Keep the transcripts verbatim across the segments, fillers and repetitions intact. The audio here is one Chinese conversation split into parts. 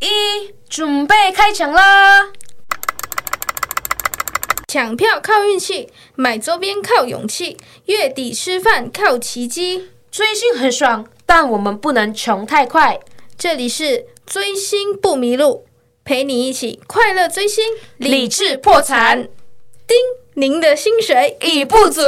一，准备开抢啦！ 抢票靠运气，买周边靠勇气，月底吃饭靠奇迹。 追星很爽，但我们不能穷太快。 这里是追星不迷路，陪你一起快乐追星， 理智破产。 叮，您的薪水已不足。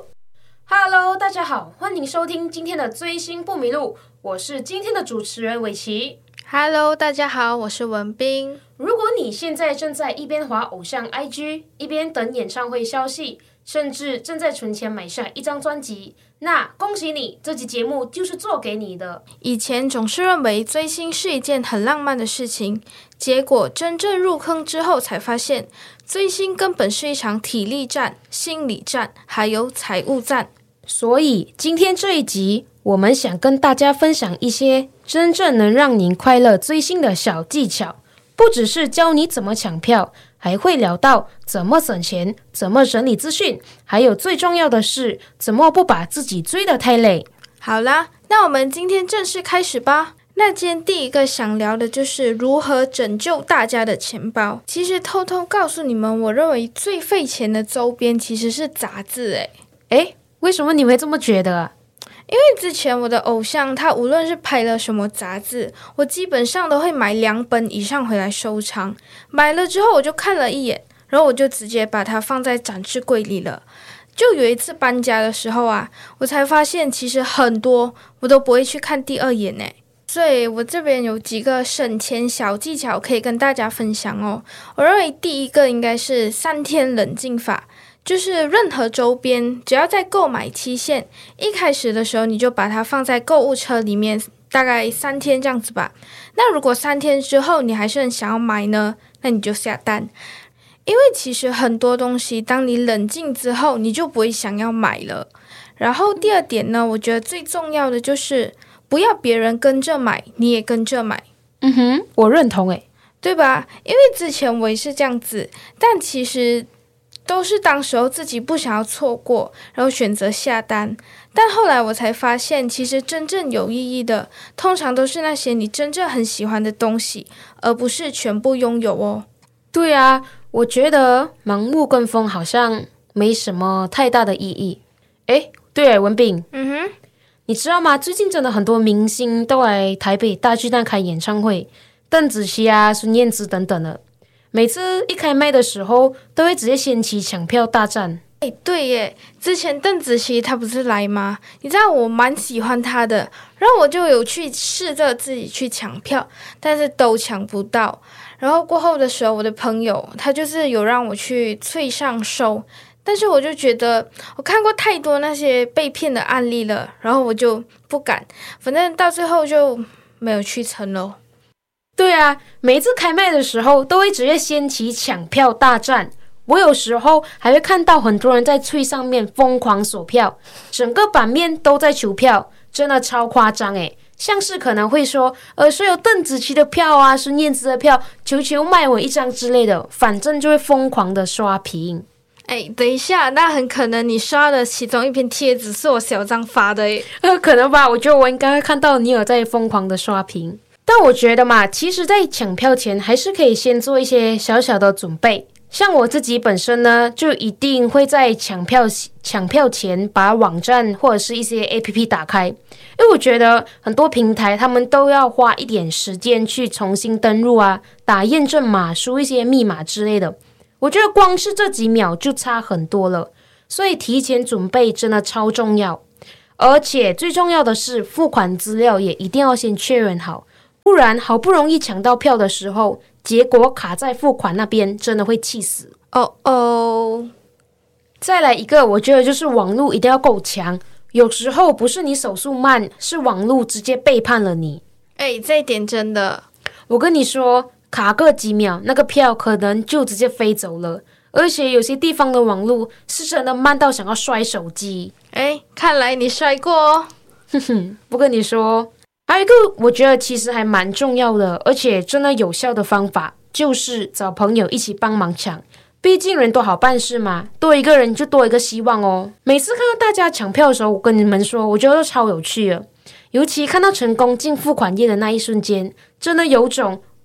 Hello， 大家好，欢迎收听今天的追星不迷路，我是今天的主持人伟奇。 Hello， 大家好，我是文斌。 如果你现在正在一边滑偶像 I G， 一边等演唱会消息，甚至正在存钱买下一张专辑，那恭喜你，这期节目就是做给你的。 以前总是认为追星是一件很浪漫的事情，结果真正入坑之后才发现，追星根本是一场体力战、心理战，还有财务战。 所以今天这一集，我们想跟大家分享一些真正能让您快乐追星的小技巧，不只是教你怎么抢票，还会聊到怎么省钱，怎么整理资讯，还有最重要的是，怎么不把自己追得太累。 好啦，那我们今天正式开始吧。那今天第一个想聊的就是如何拯救大家的钱包。其实偷偷告诉你们，我认为最费钱的周边其实是杂志诶。 诶，为什么你会这么觉得啊？ 因为之前我的偶像他无论是拍了什么杂志，我基本上都会买两本以上回来收藏。买了之后我就看了一眼，然后我就直接把它放在展示柜里了。就有一次搬家的时候啊，我才发现其实很多我都不会去看第二眼诶。所以我这边有几个省钱小技巧可以跟大家分享哦。我认为第一个应该是三天冷静法。就是任何周边，只要在购买期限一开始的时候，你就把它放在购物车里面，大概三天这样子吧。那如果三天之后你还是很想要买呢，那你就下单。因为其实很多东西，当你冷静之后，你就不会想要买了。然后第二点呢，我觉得最重要的就是不要别人跟着买，你也跟着买。 嗯哼，我认同诶， 对吧？因为之前我也是这样子，但其实都是当时候自己不想要错过，然后选择下单。但后来我才发现，其实真正有意义的，通常都是那些你真正很喜欢的东西，而不是全部拥有哦。 对啊，我觉得盲目跟风好像没什么太大的意义。诶，对，文炳， 嗯哼， 你知道吗？最近真的很多明星都来台北大巨蛋开演唱会，邓紫棋啊、孙燕姿等等的。每次一开卖的时候，都会直接掀起抢票大战。 哎，对耶，之前邓紫棋她不是来吗？你知道我蛮喜欢她的，然后我就有去试着自己去抢票，但是都抢不到。然后过后的时候，我的朋友他就是有让我去脆上收，但是我就觉得我看过太多那些被骗的案例了，然后我就不敢，反正到最后就没有去成咯。 对啊，每一次开卖的时候都会直接掀起抢票大战。我有时候还会看到很多人在脆上面疯狂锁票，整个版面都在求票，真的超夸张诶。像是可能会说，呃，说有邓紫棋的票啊，孙燕姿的票，求求卖我一张之类的，反正就会疯狂的刷屏。 哎，等一下，那很可能你刷的其中一篇帖子是我小张发的诶。 呃，可能吧，我觉得我应该会看到你有在疯狂的刷屏。但我觉得嘛，其实在抢票前还是可以先做一些小小的准备。像我自己本身呢，就一定会在抢票抢票前把网站或者是一些 A P P 打开，因为我觉得很多平台他们都要花一点时间去重新登录啊，打验证码、输一些密码之类的。我觉得光是这几秒就差很多了，所以提前准备真的超重要。而且最重要的是，付款资料也一定要先确认好。不然好不容易抢到票的时候，结果卡在付款那边，真的会气死。 哦哦， 再来一个，我觉得就是网路一定要够强。有时候不是你手速慢，是网路直接背叛了你。 哎，这一点真的， 我跟你说，卡个几秒，那个票可能就直接飞走了。而且有些地方的网路是真的慢到想要摔手机。 哎，看来你摔过哦。 哼哼，不跟你说。还有一个我觉得其实还蛮重要的，而且真的有效的方法，就是找朋友一起帮忙抢。毕竟人多好办事嘛，多一个人就多一个希望哦。每次看到大家抢票的时候，我跟你们说，我觉得都超有趣的。尤其看到成功进付款页的那一瞬间，真的有种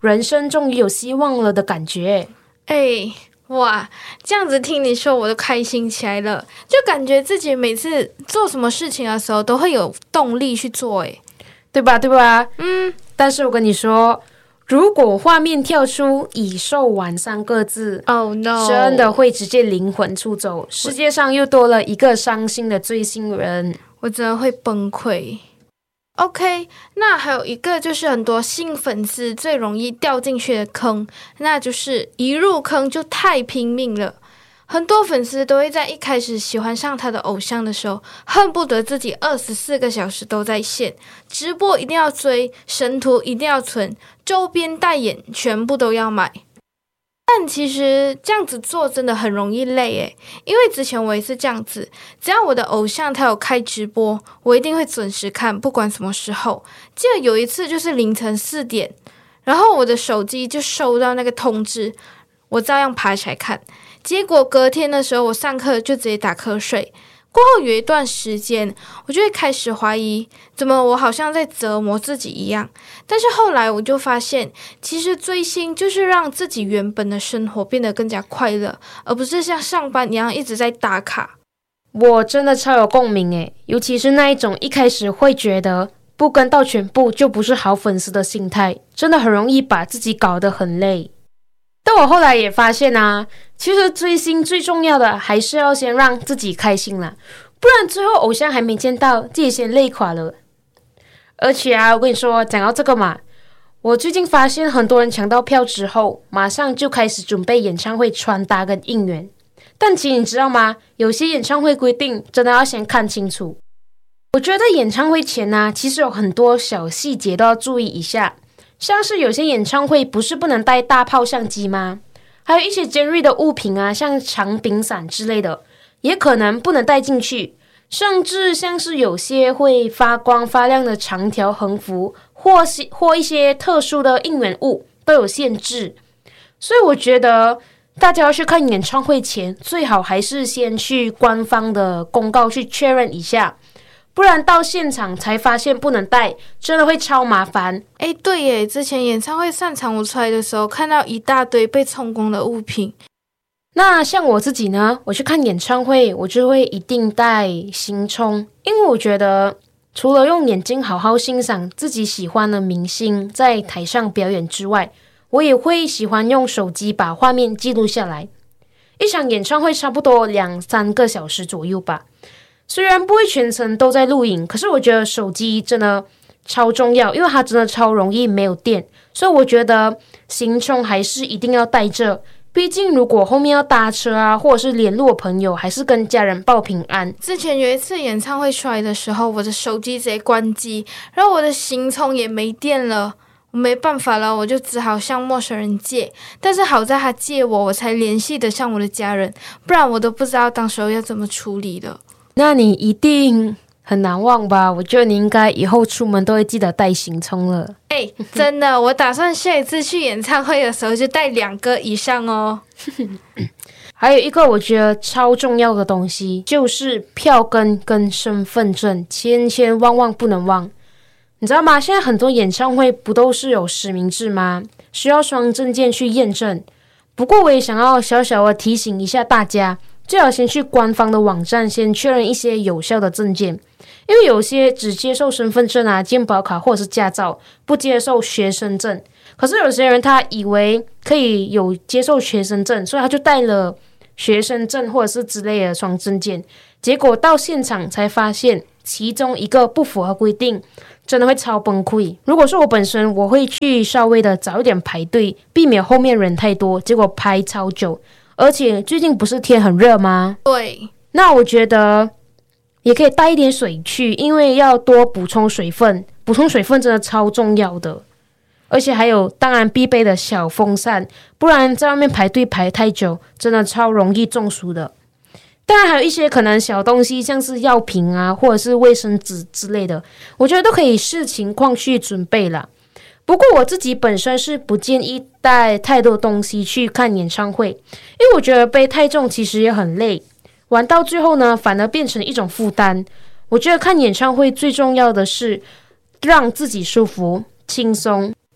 人生终于有希望了的感觉。 哎，哇，这样子听你说我都开心起来了，就感觉自己每次做什么事情的时候都会有动力去做，哎， 对吧对吧？ 嗯， 但是我跟你说，如果画面跳出已售完三个字， Oh no， 真的会直接灵魂出走，世界上又多了一个伤心的追星人， 我真的会崩溃。OK， 那还有一个就是很多新粉丝最容易掉进去的坑，那就是一入坑就太拼命了。很多粉丝都会在一开始喜欢上他的偶像的时候，恨不得自己二十四个小时都在线，直播一定要追，神图一定要存，周边代言全部都要买。但其实这样子做真的很容易累诶，因为之前我也是这样子，只要我的偶像他有开直播，我一定会准时看，不管什么时候。记得有一次就是凌晨四点，然后我的手机就收到那个通知，我照样爬起来看。结果隔天的时候，我上课就直接打瞌睡。过后有一段时间，我就会开始怀疑，怎么我好像在折磨自己一样。但是后来我就发现，其实追星就是让自己原本的生活变得更加快乐，而不是像上班一样一直在打卡。 我真的超有共鸣诶，尤其是那一种一开始会觉得不跟到全部就不是好粉丝的心态，真的很容易把自己搞得很累。但我后来也发现啊，其实追星最重要的还是要先让自己开心啦，不然最后偶像还没见到，自己先累垮了。而且啊，我跟你说，讲到这个嘛，我最近发现很多人抢到票之后，马上就开始准备演唱会穿搭跟应援。但其实你知道吗？有些演唱会规定真的要先看清楚。我觉得演唱会前啊，其实有很多小细节都要注意一下。像是有些演唱会不是不能带大炮相机吗？还有一些尖锐的物品啊，像长柄伞之类的，也可能不能带进去。甚至像是有些会发光发亮的长条横幅，或是或一些特殊的应援物都有限制。所以我觉得大家要去看演唱会前，最好还是先去官方的公告去确认一下。不然到现场才发现不能带，真的会超麻烦。 诶，对耶，之前演唱会散场我出来的时候，看到一大堆被充公的物品。 那像我自己呢，我去看演唱会，我就会一定带行充，因为我觉得除了用眼睛好好欣赏自己喜欢的明星在台上表演之外，我也会喜欢用手机把画面记录下来。一场演唱会差不多两三个小时左右吧。虽然不会全程都在录影，可是我觉得手机真的超重要，因为它真的超容易没有电，所以我觉得行充还是一定要带着。毕竟如果后面要搭车啊，或者是联络朋友，还是跟家人报平安。 之前有一次演唱会出来的时候，我的手机直接关机，然后我的行充也没电了，我没办法了，我就只好向陌生人借。但是好在他借我，我才联系得上我的家人，不然我都不知道当时候要怎么处理了。 那你一定很难忘吧？我觉得你应该以后出门都会记得带行充了。 哎，真的，我打算下一次去演唱会的时候就带两个以上哦。 还有一个我觉得超重要的东西，就是票根跟身份证，千千万万不能忘。你知道吗？现在很多演唱会不都是有实名制吗？需要双证件去验证。不过我也想要小小的提醒一下大家，最好先去官方的网站先确认一些有效的证件，因为有些只接受身份证啊、健保卡或者是驾照，不接受学生证。可是有些人他以为可以有接受学生证，所以他就带了学生证或者是之类的双证件，结果到现场才发现其中一个不符合规定，真的会超崩溃。如果是我本身，我会去稍微的早一点排队，避免后面人太多，结果排超久。而且最近不是天很热吗？ 对， 那我觉得也可以带一点水去，因为要多补充水分，补充水分真的超重要的。而且还有当然必备的小风扇，不然在外面排队排太久，真的超容易中暑的。当然还有一些可能小东西，像是药品啊，或者是卫生纸之类的，我觉得都可以视情况去准备啦。不过我自己本身是不建议带太多东西去看演唱会，因为我觉得背太重其实也很累，玩到最后呢反而变成一种负担。我觉得看演唱会最重要的是让自己舒服轻松。 对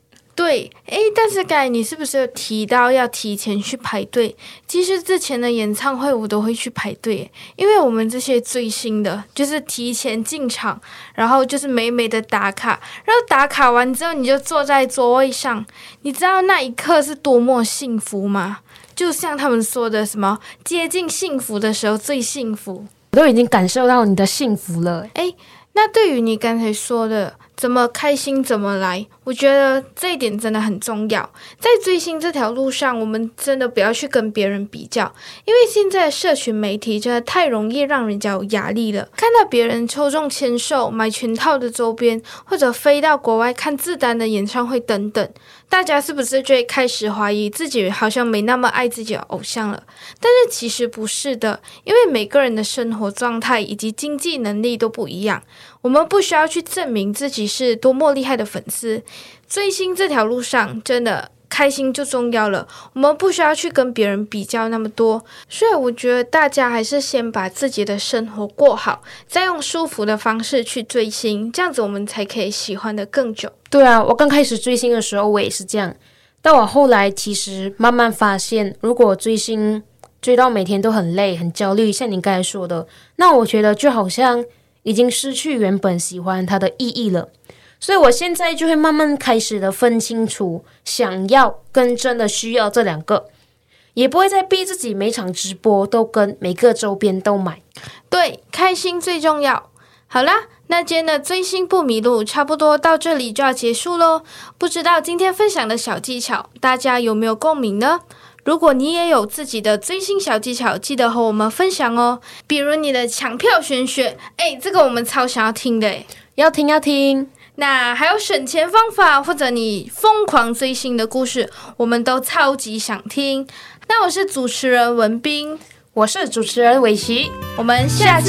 对，诶，但是刚才你是不是有提到要提前去排队？其实之前的演唱会我都会去排队，因为我们这些追星的，就是提前进场，然后就是美美的打卡，然后打卡完之后你就坐在座位上，你知道那一刻是多么幸福吗？就像他们说的什么接近幸福的时候最幸福， 我都已经感受到你的幸福了。 诶，那对于你刚才说的怎么开心怎么来，我觉得这一点真的很重要。在追星这条路上，我们真的不要去跟别人比较，因为现在的社群媒体真的太容易让人家有压力了。看到别人抽中签售、买全套的周边，或者飞到国外看自单的演唱会等等，大家是不是就会开始怀疑自己好像没那么爱自己的偶像了？但是其实不是的，因为每个人的生活状态以及经济能力都不一样，我们不需要去证明自己是多么厉害的粉丝。追星这条路上真的开心就重要了，我们不需要去跟别人比较那么多，所以我觉得大家还是先把自己的生活过好，再用舒服的方式去追星，这样子我们才可以喜欢得更久。 对啊，我刚开始追星的时候我也是这样，但我后来其实慢慢发现，如果追星追到每天都很累很焦虑，像你刚才说的，那我觉得就好像已经失去原本喜欢它的意义了。所以我现在就会慢慢开始的分清楚想要跟真的需要这两个，也不会再逼自己每场直播都跟每个周边都买。 对，开心最重要。好啦，那今天的追星不迷路差不多到这里就要结束咯。不知道今天分享的小技巧大家有没有共鸣呢？如果你也有自己的追星小技巧，记得和我们分享哦。比如你的抢票玄学，诶，这个我们超想要听的诶， 要听要听。 那还有省钱方法，或者你疯狂追星的故事，我们都超级想听。那我是主持人文彬， 我是主持人伟奇， 我们下次